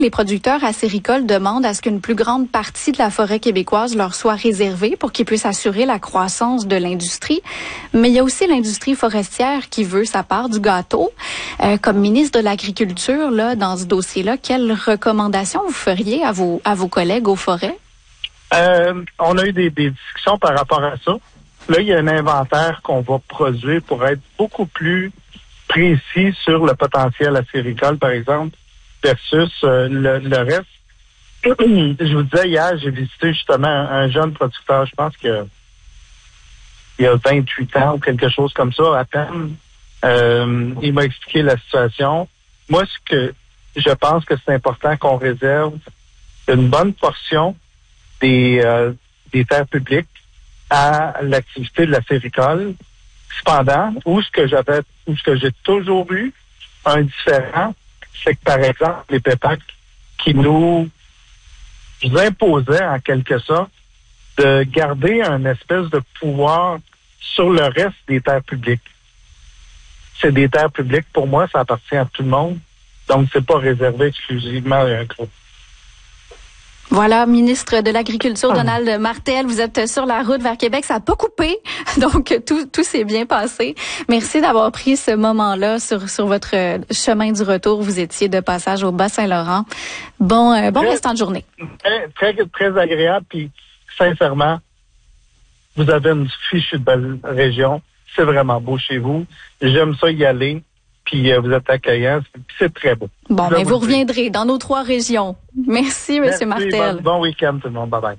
Les producteurs acéricoles demandent à ce qu'une plus grande partie de la forêt québécoise leur soit réservée pour qu'ils puissent assurer la croissance de l'industrie. Mais il y a aussi l'industrie forestière qui veut sa part du gâteau. Comme ministre de l'Agriculture, là, dans ce dossier-là, quelles recommandations vous feriez à vos collègues aux forêts? On a eu des discussions par rapport à ça. Là, il y a un inventaire qu'on va produire pour être beaucoup plus précis sur le potentiel acéricole, par exemple, versus le reste. Je vous disais hier, j'ai visité justement un jeune producteur, je pense que il a 28 ans ou quelque chose comme ça, à peine. Il m'a expliqué la situation. Moi, ce que je pense que c'est important qu'on réserve une bonne portion des terres publiques à l'activité de l'acéricole. Cependant, où ce que j'ai toujours eu un différent, c'est que, par exemple, les PEPAC qui nous imposaient, en quelque sorte, de garder un espèce de pouvoir sur le reste des terres publiques. C'est des terres publiques, pour moi, ça appartient à tout le monde. Donc, c'est pas réservé exclusivement à un groupe. Voilà, ministre de l'Agriculture, Donald Martel, vous êtes sur la route vers Québec, ça n'a pas coupé, donc tout s'est bien passé. Merci d'avoir pris ce moment-là sur votre chemin du retour. Vous étiez de passage au Bas-Saint-Laurent. Bon restant de journée. Très, très agréable, puis sincèrement, vous avez une fichue de belle région. C'est vraiment beau chez vous. J'aime ça y aller. Puis vous êtes accueillant, c'est très beau. Bon, mais vous reviendrez dans nos 3 régions. Merci, M. Martel. Bon week-end tout le monde. Bye-bye.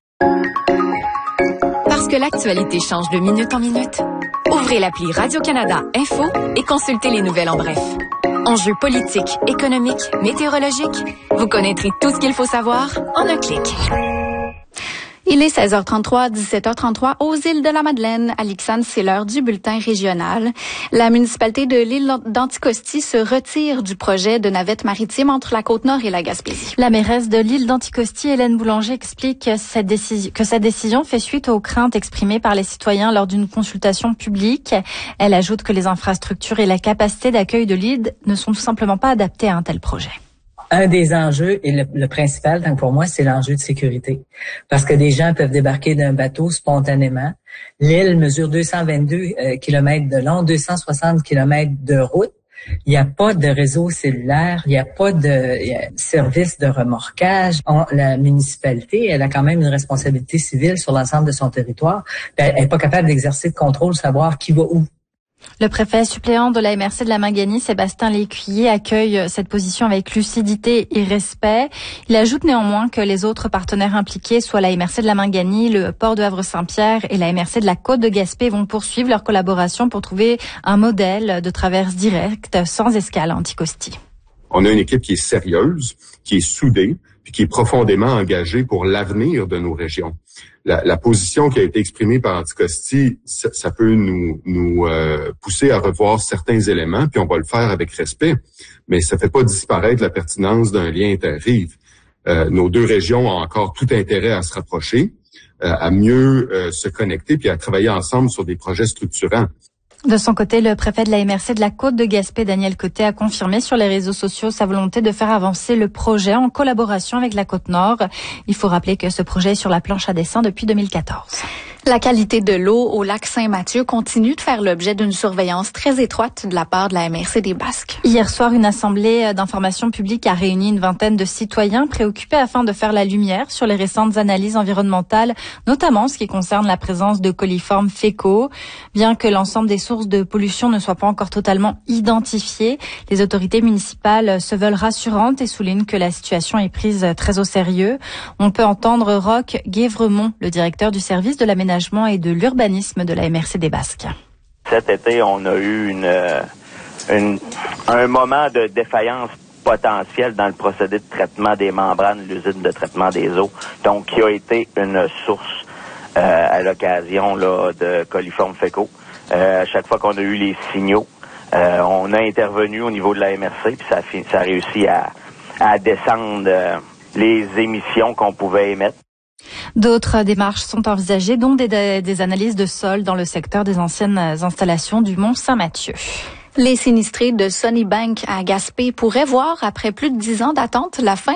Parce que l'actualité change de minute en minute, ouvrez l'appli Radio-Canada Info et consultez les nouvelles en bref. Enjeux politiques, économiques, météorologiques, vous connaîtrez tout ce qu'il faut savoir en un clic. Il est 16h33, 17h33 aux îles de la Madeleine. Alexandre, c'est l'heure du bulletin régional. La municipalité de l'île d'Anticosti se retire du projet de navette maritime entre la Côte-Nord et la Gaspésie. La mairesse de l'île d'Anticosti, Hélène Boulanger, explique que cette décision fait suite aux craintes exprimées par les citoyens lors d'une consultation publique. Elle ajoute que les infrastructures et la capacité d'accueil de l'île ne sont tout simplement pas adaptées à un tel projet. Un des enjeux, et le principal, tant que pour moi, c'est l'enjeu de sécurité. Parce que des gens peuvent débarquer d'un bateau spontanément. L'île mesure 222 km de long, 260 km de route. Il n'y a pas de réseau cellulaire, il n'y a pas de service de remorquage. La municipalité, elle a quand même une responsabilité civile sur l'ensemble de son territoire. Elle n'est pas capable d'exercer de contrôle, savoir qui va où. Le préfet suppléant de la MRC de la Mangani, Sébastien Lécuyer, accueille cette position avec lucidité et respect. Il ajoute néanmoins que les autres partenaires impliqués, soit la MRC de la Mangani, le port de Havre-Saint-Pierre et la MRC de la Côte de Gaspé, vont poursuivre leur collaboration pour trouver un modèle de traverse directe sans escale à Anticosti. On a une équipe qui est sérieuse, qui est soudée, puis qui est profondément engagée pour l'avenir de nos régions. La position qui a été exprimée par Anticosti, ça peut nous pousser à revoir certains éléments, puis on va le faire avec respect, mais ça fait pas disparaître la pertinence d'un lien interrive. Nos 2 régions ont encore tout intérêt à se rapprocher, à mieux se connecter, puis à travailler ensemble sur des projets structurants. De son côté, le préfet de la MRC de la Côte de Gaspé, Daniel Côté, a confirmé sur les réseaux sociaux sa volonté de faire avancer le projet en collaboration avec la Côte-Nord. Il faut rappeler que ce projet est sur la planche à dessin depuis 2014. La qualité de l'eau au lac Saint-Mathieu continue de faire l'objet d'une surveillance très étroite de la part de la MRC des Basques. Hier soir, une assemblée d'information publique a réuni une vingtaine de citoyens préoccupés afin de faire la lumière sur les récentes analyses environnementales, notamment en ce qui concerne la présence de coliformes fécaux. Bien que l'ensemble des sources de pollution ne soient pas encore totalement identifiées, les autorités municipales se veulent rassurantes et soulignent que la situation est prise très au sérieux. On peut entendre Roch Guévremont, le directeur du service de l'aménagement et de l'urbanisme de la MRC des Basques. Cet été, on a eu un moment de défaillance potentielle dans le procédé de traitement des membranes de l'usine de traitement des eaux, donc qui a été une source à l'occasion là de coliformes fécaux. À chaque fois qu'on a eu les signaux, on a intervenu au niveau de la MRC, puis ça a réussi à descendre les émissions qu'on pouvait émettre. D'autres démarches sont envisagées, dont des analyses de sol dans le secteur des anciennes installations du Mont Saint-Mathieu. Les sinistrés de Sunnybank à Gaspé pourraient voir, après plus de 10 ans d'attente, la fin